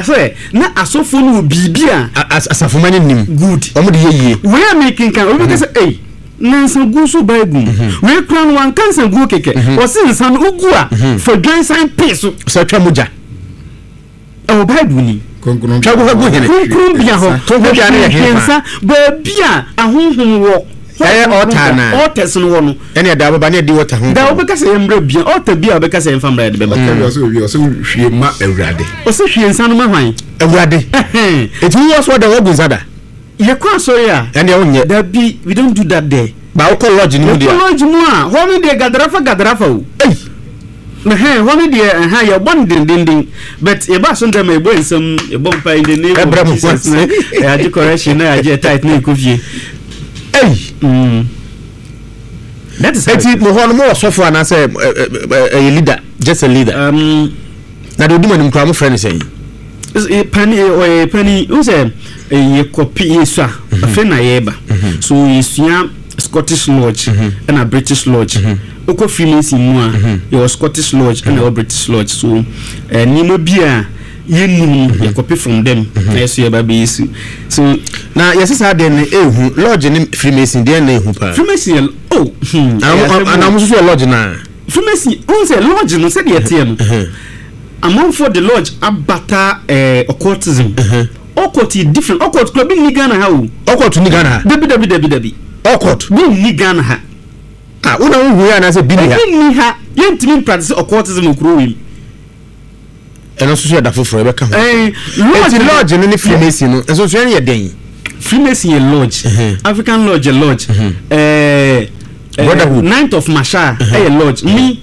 say na asofo no bibia asafo mani nim good omo de yeye we are making kan we be say eh nansa gu so bible we kran wan kansa gu keke o se nsa no ugu a for join sign peso so twa moja o bible ni konkron twa go hene konkron bia ho to go bia na hensa ba bia ahonhon wo otana otes no wono ene da baba ne di water ho da obeka se yembre bia ota bia obeka se yemfa mra de beba ka so wi o so hwie ma awurade o se hwie nsa no ma hwan awurade eti wo so da wo gunzada ye kwa so ya ene o nye da bi we don't do that there ba wo ko lodge ni mu dia lodge mu a ho me de gadrafa o ho me de ya bon din but ye ba so ndem e bo ensem e bon pa in the name of Jesus ya di correction na ya je tight na ikofie that is it mo hono mo so for na say a leader just a leader na do dum nkra mo friend say pani o say e copy yesu afa na yeba so yesu Scottish Lodge and a British Lodge oko Freemason mu a your Scottish Lodge and a British Lodge so ni mo bia yenum ya copy from them na yesu ya baby yesu so na yesisa de ne ehu lodge ni Freemason de na ehu pa Freemason ana mo so lodge na Freemason on say lodge no say de tie no among for the lodge abata occultism occult different occult club ni Ghana ha o occult ni Ghana dabi occult ni Ghana ha una hu ya na say bi ni ha yentimi practice occultism okro wi eno so da foforo be ka ho lodge ni Freemason no enso so ye den Freemason ye lodge African lodge Brotherhood Ninth of Masha a lodge me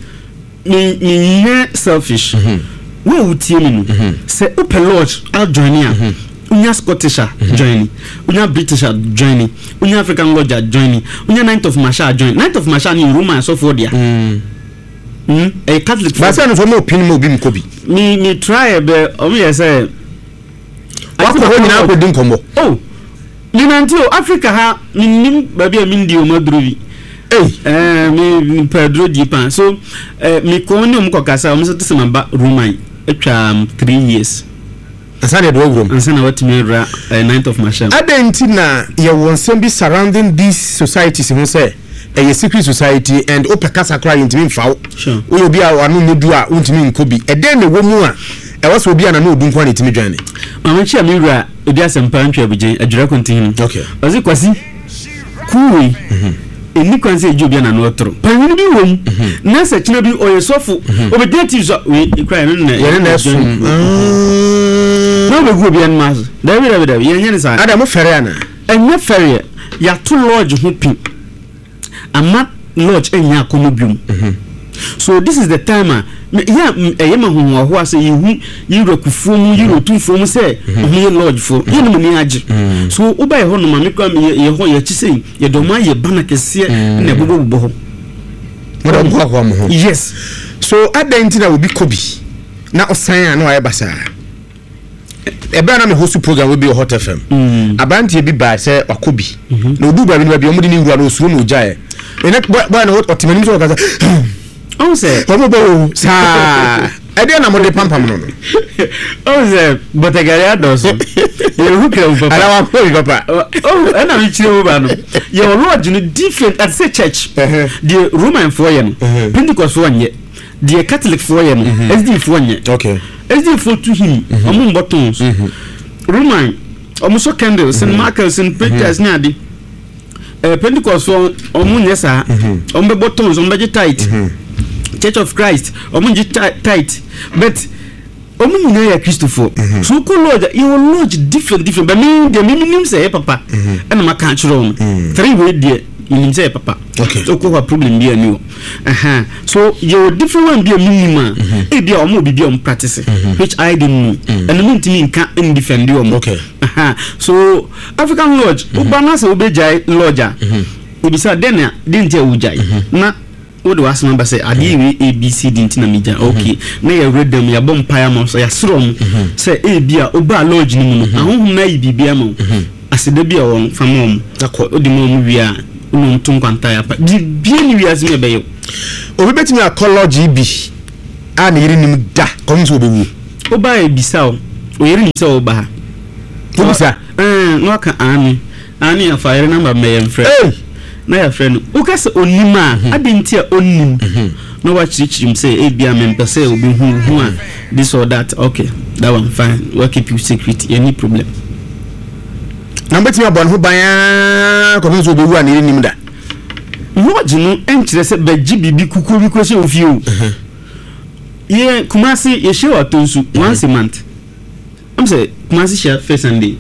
selfish we utie me no say open lodge I'll join here unya Scottish join unya British join unya African lodge join unya Ninth of Masha join Ninth of Masha ni Roman so for there a Catholic but say no for me opinion mo bi mkobi me try be o me say wa ko ho nyina ko din kombo ni nantio Africa ha nim baby a min di o madruvi me Pedro Dipan so me ko ni umko kasa o me so tse mamba Roman etwa 3 years asana do ogrom asana what me ra 9th of March adenti na ye won sem bi surrounding these societies who say a secret society and opekasa cry intimi mfawo we obi a wanu nedu a untimi nkobi eden ne wo mu a e was obi a na odun kwa ne timi dwane mama chi me ra obi asempa ntwa bugye adwira kontin okay ozi kwasi kuwi eni kwanse ejobi na no otro panyin bi wom na sa kina bi oyesofo obedeti so we cry no na ye na so no be go bi an mas david ye nyane sa adam fere ana enye fere ya to lodge ho pi ama lodge enya akomo bium so this is the time yema ho ho ase yihu yirokufu mu yirotufu mu se ho lodge fo ye no ni age so uba ye ho no ma me kwa ye ho ye chise ye doma ye bana kese na bobo ho mo do ho mo ho yes so adenti na obi kobi na osan an wa ye basa ebe na me host program we be Hot FM abanti bi ba se wakobi na odu ba bi na bi omudi ni wura no osuro no jae ene boy na otimani so kaza on say omo bo sa ede na mo de pampam no on say botagari ados ye hukra u papa ala wa ko papa ena mi chire wo ba no ye lodge no different at say church the Roman for ye no Pentecost for ye the Catholic for ye no SD for ye okay SD for to him among buttons Roman almost candles and markers and pictures na di Pentecost for omunye sa ombe buttons ombe tight Church of Christ omunje tight but omunye ya Christopher so ko lodge you lodge different but me the minimum say papa and ma kan chiro 3 way there you say papa okay so ko problem be ani so you different one be a minimum e be o mo be practice which I didn't know and me ntimi nka in defend you okay so African lodge ubana say obejai lodge obisa den didn't ujai na what do ask number say adi we ABC dintina meja okay na ya redem ya bom paya mo so ya srom say e bia oba lodge ni mu no ahonhom na ibibia mo asede bia won famom akọ odimo mu wi a unu ntun kwanta ya pa bia ni wi azime be yo obi betimi akọ lodge bi a na yiri nim da komi so obewu oba e bisao oyiri nse oba Ubisa no ka ani ya fire number me yemfre na ya friend ukase onima adintia onim no wa chirichirim say bia me mpese obi hu a this or that okay that one fine we keep you secret any problem number ti abon ho ban ko so obi hu a ne nim da lodge no enchire se baji bibi kuku bi ko se ofie o ye Kumasi ye share atonsu once a month I'm say Kumasi share first Sunday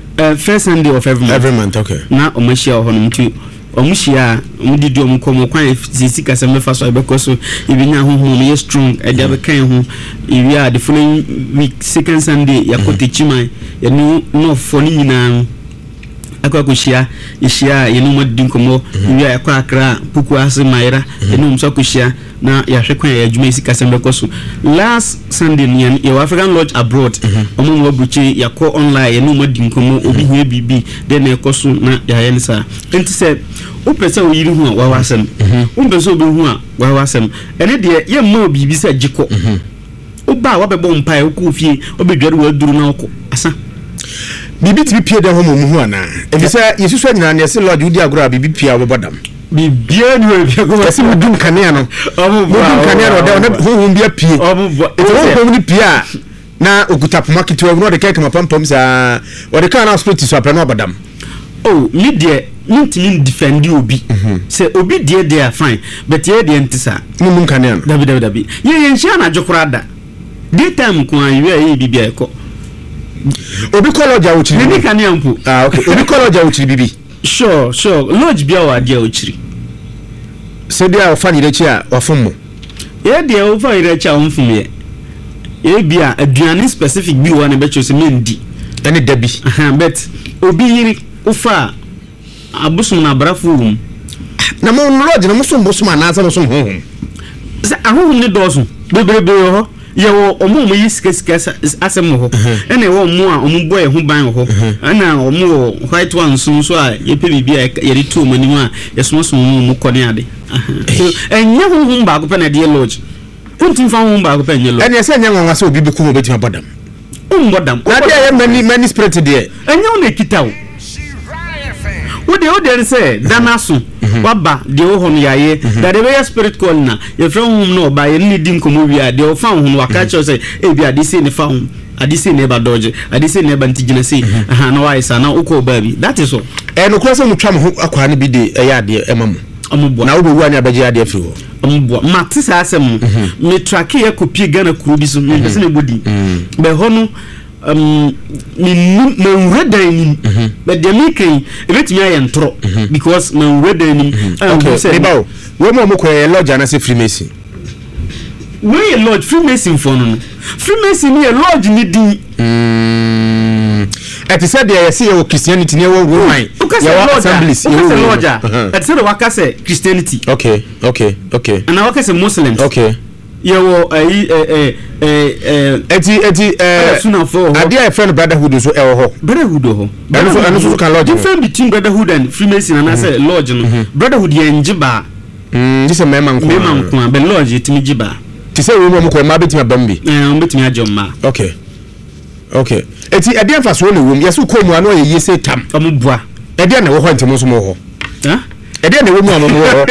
of every month okay na o ma share ho no mtu o mu share mu didi o mu komo kwan sisi kasa me fa so e be ko so e bi nya ho me strong e dia be kan ho e wi a the following week second Sunday ya ko techiman ye no for ni nyina akwa share ye no modin komo wi a akwa akra puku ase maira ye no mso ko share na ya hwekwan ya adwuma isi kasembe ko so last Sunday ni ya African Lodge abroad omo wo buchi ya ko online ye no modin komo obi hu bibi de na ko so na ya ye nsa enti se o pese o yiri hu a wa wasem o pese obi hu a wa wasem ene de ye ma bibi se giko o ba wa bebo mpa o ko fie o be dware wa duru na oko asa bibi ti pie de ho mo hu ana efisa yesusu anyina na se Lodge udi agora bibi pia wo bodam bibia ni we bia ko kasi mudum kanea no mudum kanea no da ho bia pie ho ni pia na okuta market we no de keke mapampam sa o de kana split so apre no bodam oh me de ntimi defend obi say obi de fine but ye de ntisa mudum kanea no dabi ye nshia na jokorada daytime ko an ye bibia e ko obi college a uchiri ni kanea mpo okay obi college a uchiri bibi sure Lodge bia wa dia uchiri se dia o fa ni rechi a wa fom mo ye dia o fa rechi a on fom ye bia aduane specific bi wa na be chose mendi ene dabi but obi yiri o fa abusum na brafo na mo Lodge na mo so mbosum anasa mo so honhom se ahonhom ni doso bebrebe ho ye wo omo yisika asem ho ene wo mo a omo boy ho ban ho ana omo white one so a ye pe bibia ye ri to mani a ye so mo kone ade enye ho ba ko pe na de Lodge kuntin fa ho ba ko pe enye Lodge ene se enye nwanwa se obi be ku mo betima bodam bodam na de ye mani spirit de enye o na kita wo de say danaso waba de wo hono yaye da de be spirit call na ye fra hom no ba ye ni dim komo wi ade o fa hom waka cho say e bi ade se ne fa hom ade se ne ba Dodge ade se ne ba ntigina se na wa isa na uko ba bi that is all no cross mo twa mo akwa ne bi de e ya ade emam ombo na wo be wu ani abaje ade afiri ho ombo mate sa asem me track ye kopie Ghana kuro bi so me pese ne bodi be hono me redan nim but the making ebetimi ayentro because me redan nim okay eba we mo ko Lodge na se Freemason we Lodge Freemason for no Freemason ni Lodge ni din et said there say o Christianity ni wo Roman ya assemblies you Lodge et said waka say Christianity okay and waka say Muslims okay yewo suna for adia e friend brotherhood so e ho brotherhood ho eno so kan Lodge different between brotherhood and Freemason and I say Lodge no brotherhood ye njiba this mema nko be Lodge timi jiba ti say we mo ko ma betimi bambi betimi ajomma okay eti adia fa so le wom yeso ko mu ano ye yese tam omubua adia na wo ho ntimo so mo ho adia na wo mu amomo ho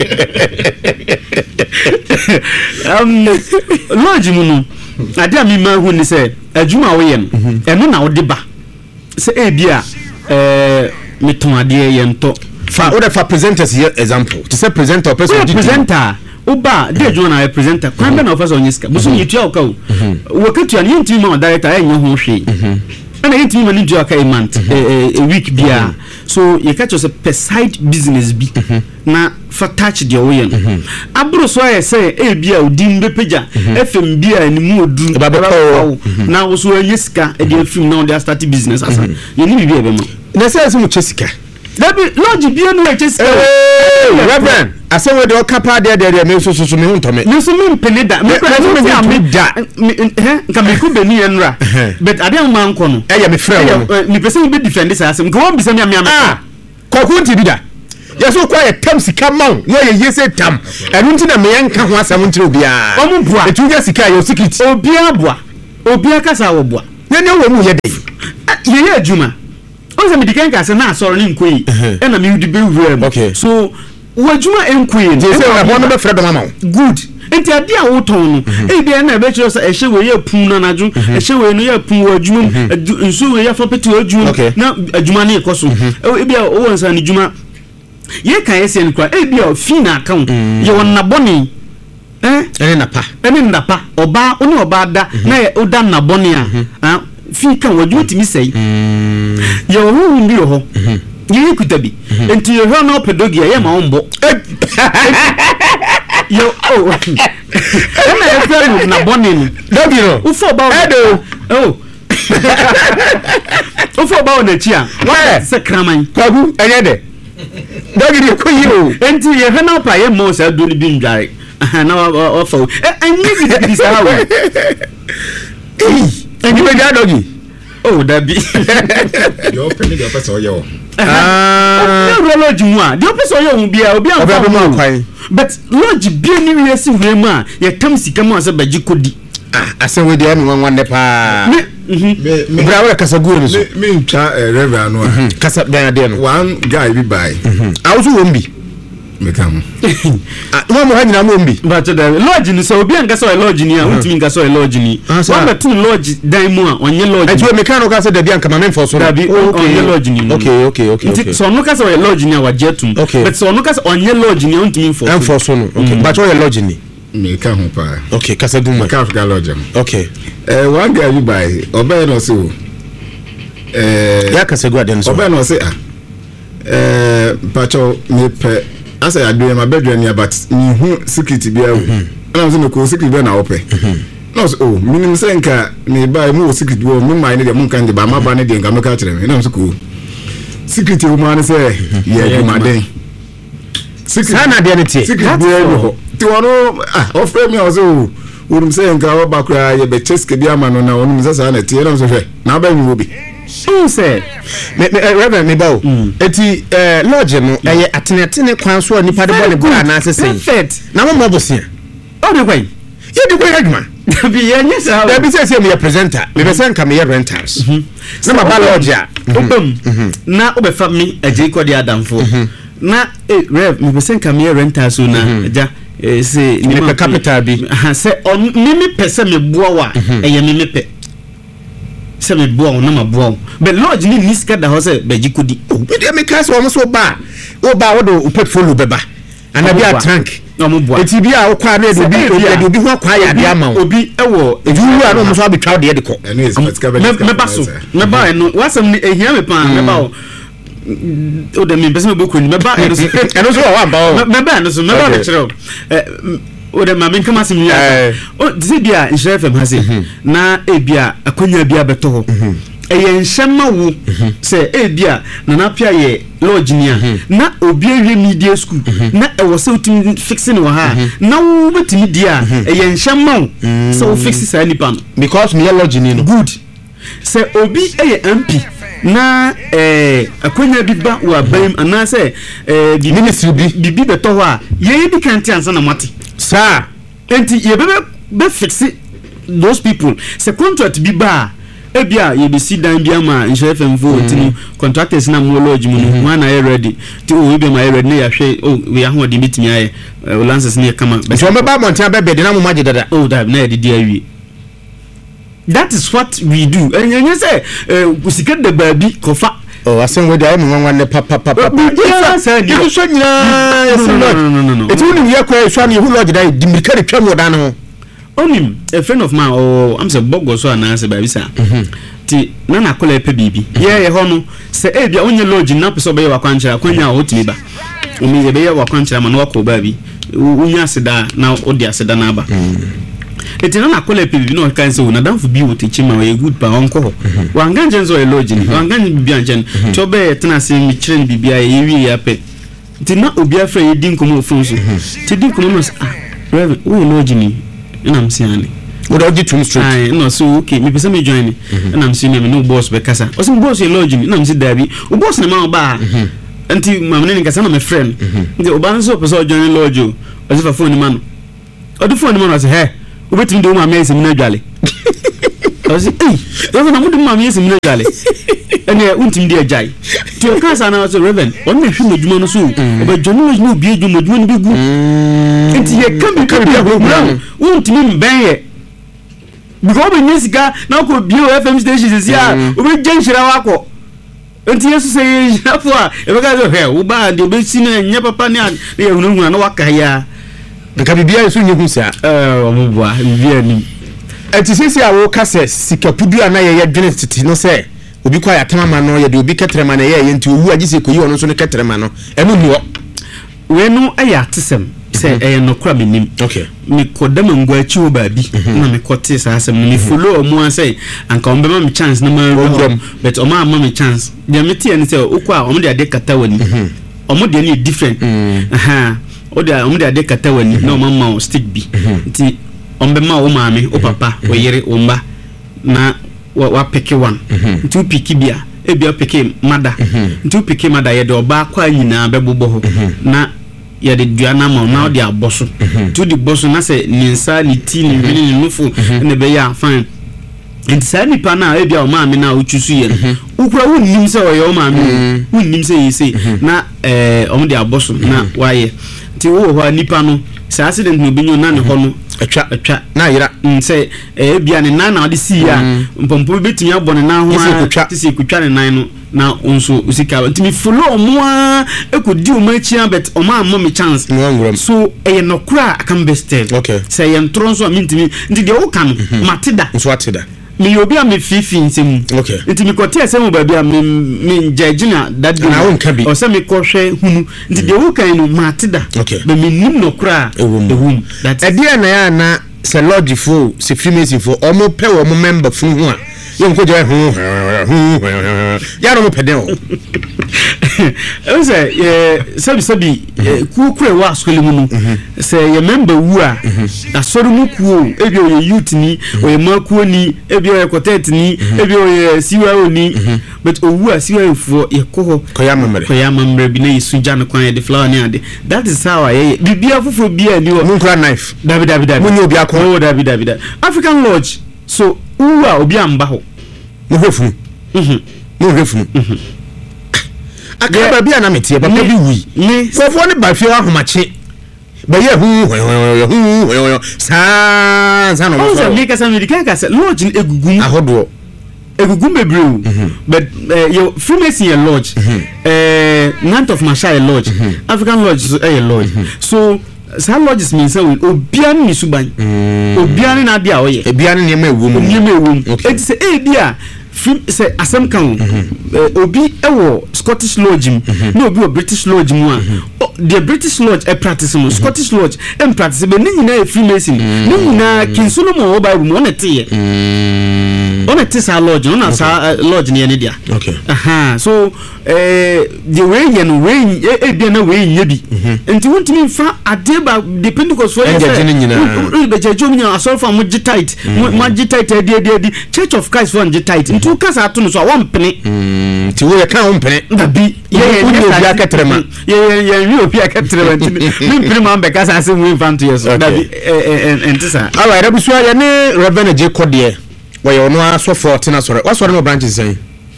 Lodge mu no adia mi ma hu ni say adwuma wo ye no eno na wo de ba say e bia meton ade ye nto fa o de fa presenters here example to say presenter person presenter oba de adwuma na presenter kwan be na offer so nyiska buso yitua o ka o wakatua ne ntimi ma director enye ho hwe ana ntimi ma ni dua ka a month a week bia so you catch us a side business bi na for touch the oyen abro so I say e bia odin be pagya fm bia ni mu odu na wo so anyesika e dey film na dey start business asa you ni bia be ma na say mu chesika Dabi Lodge bia no chesika reverend ase we dey okapa dey me so me huntome me so me penida me da nka me ku beni enra but ade man ko no e ya me friend ni person be defend this asem nka won bisa me kwakunti bi da yeso kwa ye tam sika man no ye yese tam enu nti na me yanka ho asam ntire obia omu bua etu ye sika ye secret obia bua obia kasa wo bua nyanya wo mu ye dey ye adwuma o se me dikan ka se na asoro ni nkoi e na me wudi be wura so wo adwuma enkoi je se na hono be frɛ do mama good enti ade a wo ton no e bia na be kyerɛ se ehye we ye pun na nadwo ehye we no ye pun wo adwuma nso we ye fa pete adwuma na adwuma na ekoso e bia wo wonsa ni adwuma ye kan yesi en kwa e bia fi na account ye won na boni ene napa oba oni oba da na o da na boni a fi kan wadwo timi sei ye wo bi ho ye kutabi enti ye ho na opedogi ye ma ombo yo ena ye fẹ́ na boni no dogi no u fo ba u fo ba na chi a wa se kraman kwagu enye de dogi de ko yi o enti ye ho na pa ye mo sa do ni bi ndware na wa fo enyi bi sa wa enyi be ga dogi oh dabi yo penny the person yo lodge mu a de person yo hu bia obi an fa but lodge bia ni wi esi hure mu a ye tam sika mu ase baji kodi ase we de am wan ne pa me bra wa kasa guru so me ntwa reverend no kasa dan de no one guy bi buy awusu wo mbi me kam mo hanyina mo mbi but the lodge ni so obi an kasa lodge ni a untimi kasa lodge ni wa betu lodge dan mu a onye lodge ejo me kan no kasa da bi an kama men for so dabi onye lodge ni okay so no kasa lodge ni a wa jetum but so no kasa onye lodge ni untimi for so no okay but o lodge ni me kan ho pa okay kasa duma ka Africa lodge okay one guy bi buy obe no so ya kasa go aden so obe no say pacho me pe asa ya do my bedroom ya but ni hu secret bia wo na so me ko secret bia na wo pe no so oh minim say nka me buy mu secret wo me mind de mu kan de ba ma ba ne de nka me ka kire me na so ko secret wo ma ne say ya ma den secret sana de ne tie secret bia wo ti wono offer me also worum say nka wo ba kura ye be cheske bia ma no na wonom say sana tie na so hwe na ba mi wo bi so say reverend me bawo eti lodge no eye atene kwan so nipa de bole bra na asese na mo bosia o de kwai ye de kwai aduma bi ye nyesa da bi say me presenter me be say nka me rentals na ma ba lodge a obam na obefa me aje ikodi adamfo na rev me be say nka me rentals na ja say ni me capital bi say on me pese me boa wa eye me pe se me boa na ma boa but lodge ni niska da ho se baji kodi be dey me case wo so ba wo do portfolio beba anabi a trunk no mo boa eti bi a wo kwa na obi ho kwa ya de ama obi ewo ewu a no mo so abetwa de de ko me baso me ba no wasam ni ehia me pa me ba o de me bese me boku ni me ba eno so wa ba me ba no so me ba de kire o de ma me kama sim ya o dise bia Nhyira FM ha se na e bia akonya bia beto ho eye nhyema wo se e bia na na pia ye lodge ni na obi awie media school na e wo se utim fixing wo ha na wo betimi dia eye nhyema wo se wo fix sa nipa no because me lodge ni no good se obi eye MP na akonya bi ba wa bam ana se ministry bi beto ho a ye bi kan ti ansa na mate sir enti ye be fix those people se contract bi ba e bia ye be si dan bia ma Nhyira FM vote ni contractors na mo lodge mu no one are ready ti o be my ready na ya hwe we ya ho de meeting aye lances na kama so me ba monta be de na mo maje dada that na de dia wi that is what we do enye say usika de baabi kofa asen we dey am wan ne papa you so nyina no eti woni ye kwa so na hu lodge dai dimirika de twam odan no onim a friend of mine I'm say bogo so na say baabi sa ti na kola epe bibi ye ho no say e bia onye lodge na pese obe ye wakwanchira kwanya o timi ba omi ye be ye wakwanchira ma no wako baabi unya aseda na odi aseda na aba eti na kola epe bibi no kan say na danfo bi wo techi ma we good pa onko ho wanganje nzo e lodge ni wanganje bibi anchen to be tena se mi kire bibi aye wi ya pe ti na obi afra ye din komo ofun so ti din komo no rev we lodge ni na msiani would you tune straight ai no so okay me pese me join na msiani me no boss be kasa o se boss ye lodge ni na msi dabi o boss na ma ba anti mamne ni kasa na me friend nti o ban so pese o join lodge o se fa phone man o do phone man o se he o betimi do ma me se me na dwale say eh reverend amudu mama yesim na jale ene untim de ajai to kasa na so reverend on na hwe medwuma no so obadwonu no bi edwuma no bi gu enti ye kan bi ahuru untim mbenye because we nisika na ko bio FM stations ya obi genhira wako enti yesu say afo a e be ga so he wo ba de be si na nya papa ne ye hunu na waka ya nka bibia yesu nyehu sa omubwa bibia ni enti sisi a wo kase sikapudu ana ye dwene titi no se obi kwa ya tamama no ye de obi ketrema na ye enti owu agise koyi ono so ne ketrema no emu ni wo we no aya tesem se no kra menim okay me kodama ngwa achi wo baabi na me kote sa asem me follow omo say anka ombema me chance na ma but oma ama me chance de me tie ni say okwa omo de ade kata wani omo de ni different omo de ade kata wani na omo ma stick bi nti ombema wo maame o papa o yere o mba na wa peke one nti o piki bia e bia peke mada nti o peke mada ye de oba kwa nyina bebobo ho na ya de duana ma na de aboso to di boso na se ninsa ni ti ni bini ni nufu ne be ya fine nti sa ni pa na e bia o maame na o chusu ye ukura wonnim se o ye o maame wonnim se yesi na o de aboso na waye nti wo ho nipa no sa accident no binyo na ne ho no atwa na yira nse bia ne na ode si ya mpompo betumi abone na ho a tisi kutwa ne nan no na onso usika ntimi follow mo a ekodi o machia bet o ma me chance so no kura akam bested okay say yen tronso a mintimi nti de wo kan mateda nso ateda me obi a me fifi nsem okay nti me kote asem ba bia me judgina that na won ka bi o se me kohwe hunu nti de wo kan no mateda be me nim no kura ewum that e dia na ya na se lodge fo se freemason fo o mo pe wo mo member fun ho a yom ko je ya no mo pede o e say sabi ku kure wa skole mu no say ye member wu a asori mu ku ebi o ye youth ni o ye maku ni ebi o ye quartet ni ebi o ye siwa oni but owu a siwa fo ye ko ya mamre bi na yesuja no kwan ye de flower ni ade that is how I bibia foforo bia ni o mun kra knife david mun obi akọ david African Lodge so uwu a obi amba ho mo hofunu mo hofunu akaba bia na metie papa bi wi ni fofo ne ba fie ahomache ba ye hu sa no mo so mi kasa mi dikaka lodge egugum ahodo egugum bebreu but your Freemason your lodge Nant of Masha lodge African Lodge so lodge so some lodges mean say obian ni suban obian na dia oye obian ne ma ewum it say dia say asem kan obi ewo Scottish Lodge no obi o British Lodge mu a the British Lodge practice mu Scottish Lodge practice be ni nyina Freemason ni nyina King Solomon o Bible mu on ete on ete sa lodge on sa lodge ne dia okay so the way you know way bia na way nyebi enti wontimi fa adeba the Pentecost for you be jejom nya asol fa mo tight mo tight edi Church of Christ for tight enti wo kasa ato no so won pene ti wo ye kan won pene da bi ye obi akatrema ye obi akatrema enti mi pene ma be kasa ase mu infanto yes da bi enti sa all right abusu ya ne Reverend J Kodie we you no aso 14 asore what sort of branches say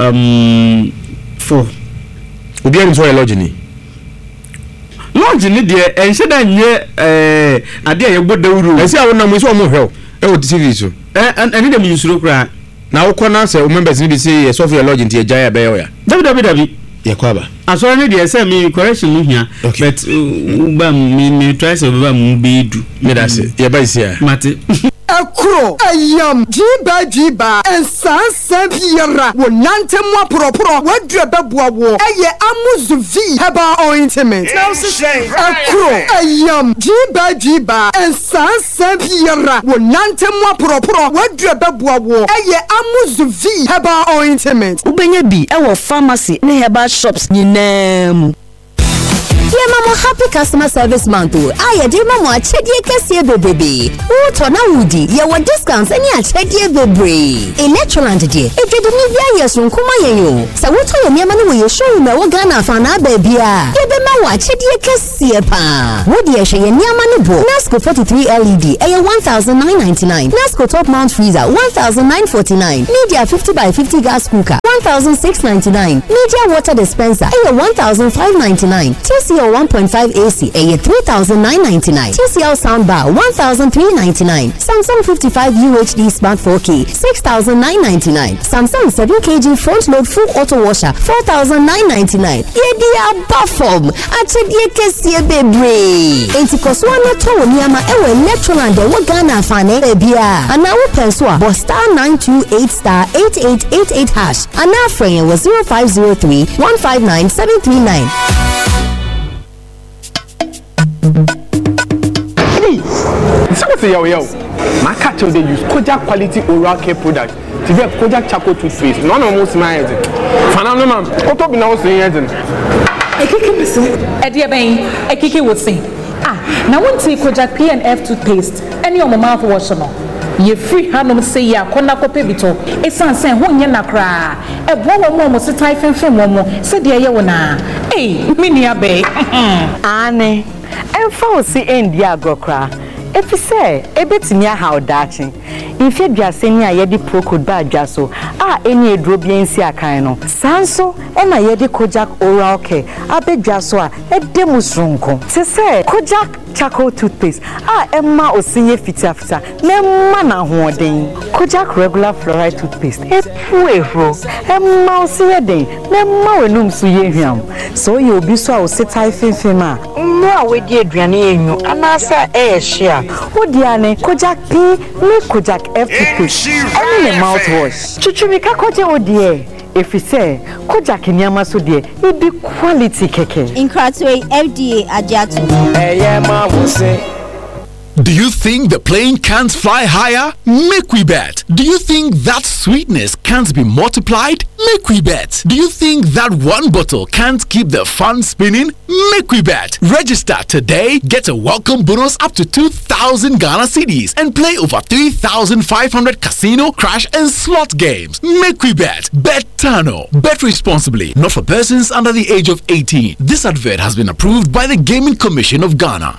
4 obi ani so lodge ni de ense da nye ade ye bodawuru ese a wona mo so mo hwe e wo TV so ani da mi nsuro kra na wo kona se o members ni bi say ye so for lodge nti eja ya be ya david ye kwaba asore ni de say me correction no hia but ba me try say ba mu be du me da say ye ba isia mate akro ayam jiba ensansa biara wo nantemwa propro wadre beboa wo eye amuzu v heba ointment akro ayam jiba ensansa biara wo nantemwa propro wadre beboa wo eye amuzu v heba ointment ubenya bi e wo pharmacy ne herbal shops nyinam Ye mama happy customer service month. Aye de mama chedie kese bebebe. Uto na wudi ye wa discounts any a chedie bebre. Electroland de. Edwede ni bia yeso nkoma yenyo. Sa woto ye niam na wo ye show me wo Ghana fa na ba bia. Ye be ma wa chedie kese pa. Wodi ye hye ye niam na bo. Nasco 43 LED eye 1999. Nasco top mount freezer 1949. Media 50 by 50 gas cooker 1699. Media water dispenser eye 1599. TCL 1.5 AC eye 3999. TCL soundbar 1399. Samsung 55 UHD Smart 4K 6999. Samsung 7kg front load full auto washer 4999. Yedi abafom achedie kese bebre. Enti koswana to niama ewe Electroland wo Ghana fane ebia. Ana wo penswa bo star 928 star 8888 hash. Ana friend was 0503 159 739. Say yo, my cat they use Kojak quality oral care product to get Kojak charcoal toothpaste. None of most my engine. Fanano man, what up now saying? I kick him so. Eddie Bain, I kick it would say. Now one say Kojak PNF toothpaste. Any of my mouthwash no. Ye free hand say ya kona kope bito. Esan sen ho nya nakra. E bo mo se typing film mo. Se de ye wona. Eh, me nia be. Ane. Emfa o si endi agrokra. If you say, a bit near how daching. If you just say near yedi procode bad jaso, any drobian sia kaino. Sanso, and I yedi Kojak oral care. I bet jaswa, a demusrunko. Se say, Kojak charcoal toothpaste. Emma o sinye fita ne mana hoarding. Kojak regular fluoride toothpaste. A puero. Emma o sieding. Ne mawenum suyehiam. So you'll be so sit typing fema. No, we did Driani, and answer a share. Oh, Diane, Kojak P, me Kojak F toothpaste. Only a mouthwash. Chuchumika Koja, oh dear. If we say Kojak in Yamaso dear, it be quality keke. In Cratway FDA Ajatu. Yama will say. Do you think the plane can't fly higher? Make we bet. Do you think that sweetness can't be multiplied? Make we bet. Do you think that one bottle can't keep the fun spinning? Make we bet. Register today, get a welcome bonus up to 2,000 Ghana cedis and play over 3,500 casino, crash and slot games. Make we bet. Bet Tano. Bet responsibly. Not for persons under the age of 18. This advert has been approved by the Gaming Commission of Ghana.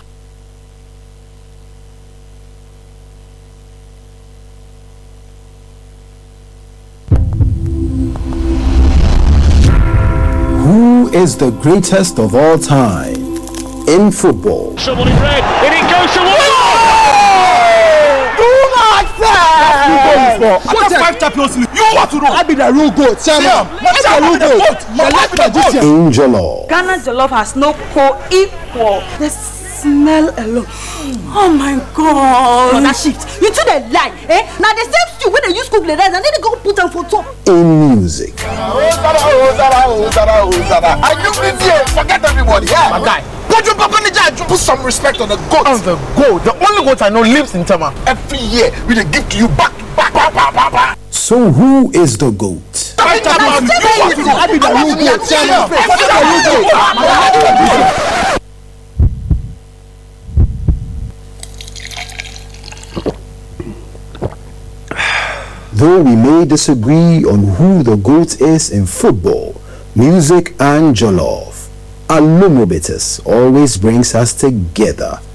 Who is the greatest of all time in football? Someone in red, and it goes to Do not say! What 5 Champions League? You want to know? I be the real goat. In Jollof. Ghana Jollof has no co-equal. The smell alone. Oh my God. That shift. You two the lie. Now the same stew when they use cook the rice and then they go put on for top. In music. Are you busy? Forget everybody. Yeah, my guy. Put some respect on the goat. On the goat. The only goat I know lives in Tama. Every year we dey give to you back. So who is the GOAT? Though we may disagree on who the GOAT is in football, music and jollof, Alumobitis always brings us together